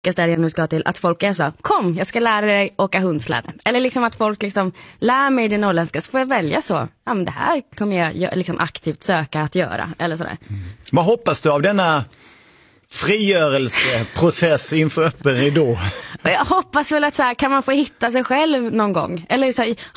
där jag nu ska till, att folk är så, kom, jag ska lära dig åka hundsläde. Eller liksom att folk liksom lär mig det norrländska, så får jag välja så. Ja, men det här kommer jag liksom aktivt söka att göra, eller sådär. Vad hoppas du av denna frigörelseprocess inför öppen ridå? Jag hoppas väl att så här, kan man få hitta sig själv någon gång? Eller så här,